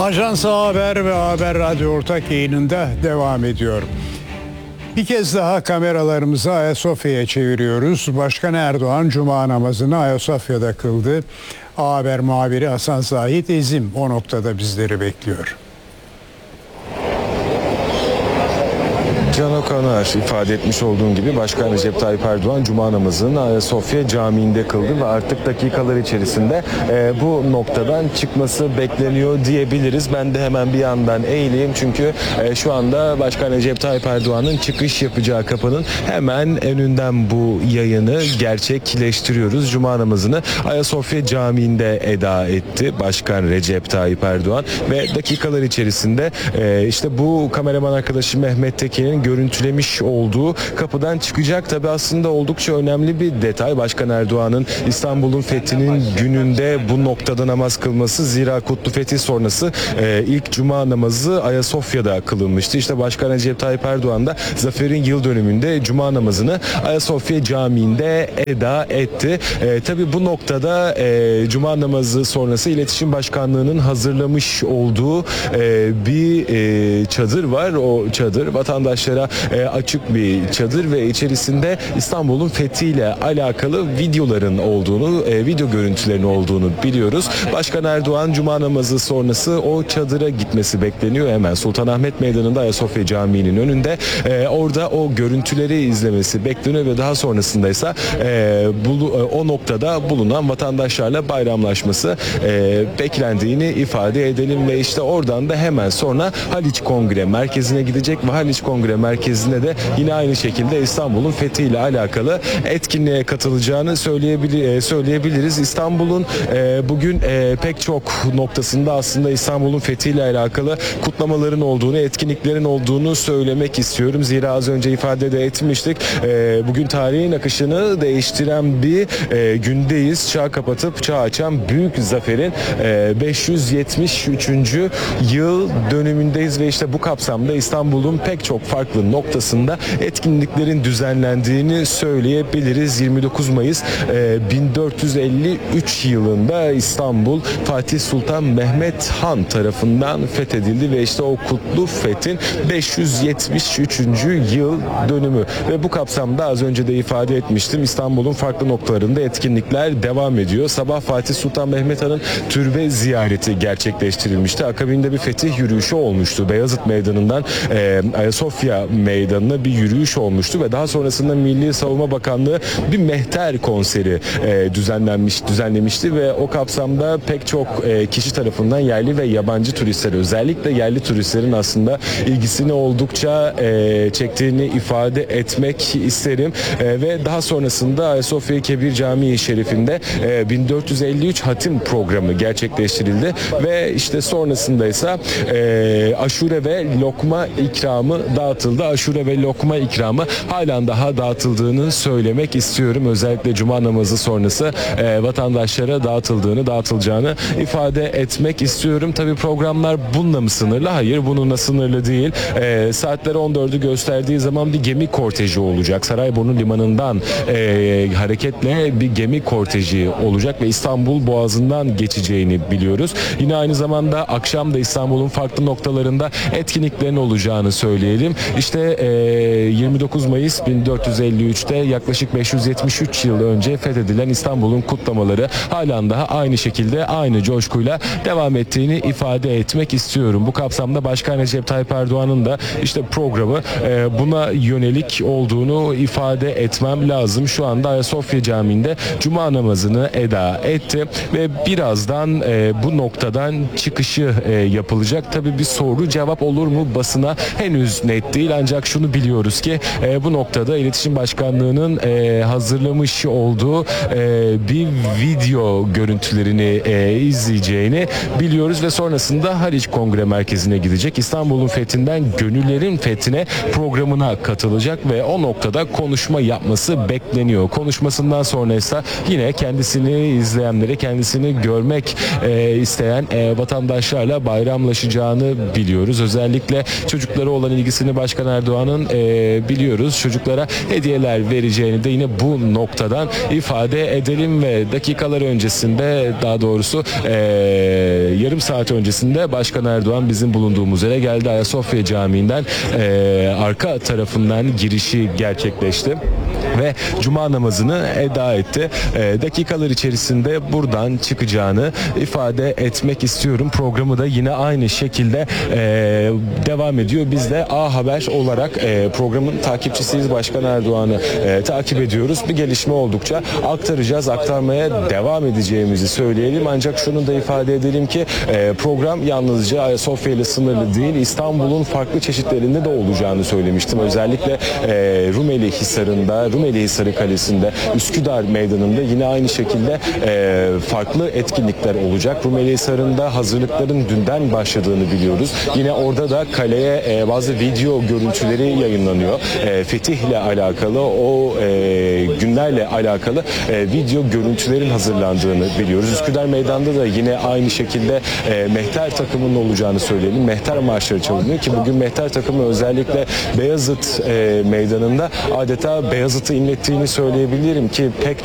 Ajans Haber ve Haber Radyo ortak yayınında devam ediyor. Bir kez daha kameralarımızı Ayasofya'ya çeviriyoruz. Başkan Erdoğan Cuma namazını Ayasofya'da kıldı. Haber muhabiri Hasan Zahit Ezim o noktada bizleri bekliyor. Can Okanar ifade etmiş olduğum gibi Başkan Recep Tayyip Erdoğan Cuma namazını Ayasofya Camii'nde kıldı ve artık dakikalar içerisinde bu noktadan çıkması bekleniyor diyebiliriz. Ben de hemen bir yandan eğileyim çünkü şu anda Başkan Recep Tayyip Erdoğan'ın çıkış yapacağı kapının hemen önünden bu yayını gerçekleştiriyoruz. Cuma namazını Ayasofya Camii'nde eda etti Başkan Recep Tayyip Erdoğan ve dakikalar içerisinde işte bu kameraman arkadaşı Mehmet Tekin'in görüntülemiş olduğu kapıdan çıkacak. Tabi aslında oldukça önemli bir detay. Başkan Erdoğan'ın İstanbul'un fethinin gününde bu noktada namaz kılması. Zira Kutlu Fetih sonrası ilk Cuma namazı Ayasofya'da kılınmıştı. İşte Başkan Recep Tayyip Erdoğan da zaferin yıl dönümünde Cuma namazını Ayasofya Camii'nde eda etti. Tabi bu noktada Cuma namazı sonrası İletişim Başkanlığı'nın hazırlamış olduğu bir çadır var. O çadır vatandaşlara açık bir çadır ve içerisinde İstanbul'un fethiyle alakalı videoların olduğunu, video görüntülerinin olduğunu biliyoruz. Başkan Erdoğan Cuma namazı sonrası o çadıra gitmesi bekleniyor. Hemen Sultanahmet Meydanı'nda Ayasofya Camii'nin önünde. Orada o görüntüleri izlemesi bekleniyor ve daha sonrasında ise o noktada bulunan vatandaşlarla bayramlaşması beklendiğini ifade edelim ve işte oradan da hemen sonra Haliç Kongre Merkezi'ne gidecek ve Haliç Kongre Merkezi'nde de yine aynı şekilde İstanbul'un fethiyle alakalı etkinliğe katılacağını söyleyebiliriz. İstanbul'un bugün pek çok noktasında aslında İstanbul'un fethiyle alakalı kutlamaların olduğunu, etkinliklerin olduğunu söylemek istiyorum. Zira az önce ifade de etmiştik. Bugün tarihin akışını değiştiren bir gündeyiz. Çağ kapatıp çağ açan büyük zaferin 573. yıl dönümündeyiz ve işte bu kapsamda İstanbul'un pek çok farklı noktasında etkinliklerin düzenlendiğini söyleyebiliriz. 29 Mayıs 1453 yılında İstanbul Fatih Sultan Mehmet Han tarafından fethedildi ve işte o kutlu fethin 573. yıl dönümü ve bu kapsamda az önce de ifade etmiştim. İstanbul'un farklı noktalarında etkinlikler devam ediyor. Sabah Fatih Sultan Mehmet Han'ın türbe ziyareti gerçekleştirilmişti. Akabinde bir fetih yürüyüşü olmuştu. Beyazıt Meydanı'ndan Ayasofya Meydanı'na bir yürüyüş olmuştu ve daha sonrasında Milli Savunma Bakanlığı bir mehter konseri düzenlemişti ve o kapsamda pek çok kişi tarafından yerli ve yabancı turistler, özellikle yerli turistlerin aslında ilgisini oldukça çektiğini ifade etmek isterim ve daha sonrasında Ayasofya Kebir Camii Şerifinde 1453 hatim programı gerçekleştirildi ve işte sonrasında ise aşure ve lokma ikramı dağıtıldı. Aşure ve lokma ikramı halen daha dağıtıldığını söylemek istiyorum. Özellikle Cuma namazı sonrası vatandaşlara dağıtılacağını ifade etmek istiyorum. Tabii programlar bununla mı sınırlı? Hayır, bununla sınırlı değil. Saatler 14'ü gösterdiği zaman bir gemi korteji olacak. Sarayburnu Limanı'ndan hareketle bir gemi korteji olacak ve İstanbul Boğazı'ndan geçeceğini biliyoruz. Yine aynı zamanda akşam da İstanbul'un farklı noktalarında etkinliklerin olacağını söyleyelim. İşte 29 Mayıs 1453'te yaklaşık 573 yıl önce fethedilen İstanbul'un kutlamaları halen daha aynı şekilde aynı coşkuyla devam ettiğini ifade etmek istiyorum. Bu kapsamda Başkan Recep Tayyip Erdoğan'ın da işte programı buna yönelik olduğunu ifade etmem lazım. Şu anda Ayasofya Camii'nde Cuma namazını eda etti ve birazdan bu noktadan çıkışı yapılacak. Tabii bir soru cevap olur mu basına henüz net değil, ancak şunu biliyoruz ki bu noktada İletişim Başkanlığı'nın hazırlamış olduğu bir video görüntülerini izleyeceğini biliyoruz ve sonrasında Haliç Kongre Merkezi'ne gidecek. İstanbul'un fethinden Gönüllerin Fethine programına katılacak ve o noktada konuşma yapması bekleniyor. Konuşmasından sonra ise yine kendisini izleyenlere, kendisini görmek isteyen vatandaşlarla bayramlaşacağını biliyoruz. Özellikle çocuklara olan ilgisini Başkan Başkan Erdoğan'ın biliyoruz çocuklara hediyeler vereceğini de yine bu noktadan ifade edelim ve dakikalar öncesinde, daha doğrusu yarım saat öncesinde Başkan Erdoğan bizim bulunduğumuz yere geldi. Ayasofya Camii'nden arka tarafından girişi gerçekleşti ve cuma namazını eda etti. Dakikalar içerisinde buradan çıkacağını ifade etmek istiyorum. Programı da yine aynı şekilde devam ediyor. Biz de A Haber olarak programın takipçisiyiz. Başkan Erdoğan'ı takip ediyoruz. Bir gelişme oldukça aktaracağız. Aktarmaya devam edeceğimizi söyleyelim. Ancak şunu da ifade edelim ki program yalnızca Ayasofya ile sınırlı değil. İstanbul'un farklı çeşitlerinde de olacağını söylemiştim. Özellikle Rumeli Hisarı'nda, Rumeli Hisarı Kalesi'nde, Üsküdar Meydanı'nda yine aynı şekilde farklı etkinlikler olacak. Rumeli Hisarı'nda hazırlıkların dünden başladığını biliyoruz. Yine orada da kaleye bazı video görüntüleri yayınlanıyor. Fetihle alakalı, o günlerle alakalı video görüntülerin hazırlandığını biliyoruz. Üsküdar Meydanı'nda da yine aynı şekilde mehter takımının olacağını söyleyelim. Mehter marşları çalınıyor ki bugün mehter takımı özellikle Beyazıt Meydanı'nda adeta Beyazıt'ı inlettiğini söyleyebilirim ki pek